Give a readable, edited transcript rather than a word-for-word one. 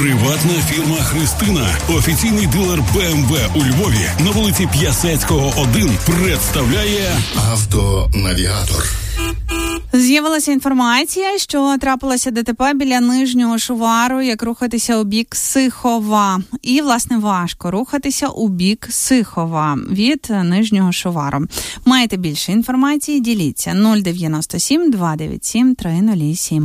Приватна фірма «Христина», офіційний дилер BMW у Львові на вулиці П'ясецького, 1, представляє «Автонавігатор». З'явилася інформація, що трапилося ДТП біля Нижнього Шувару, як рухатися у бік Сихова. І, власне, важко рухатися у бік Сихова від Нижнього Шувару. Маєте більше інформації? Діліться. 097 297 307.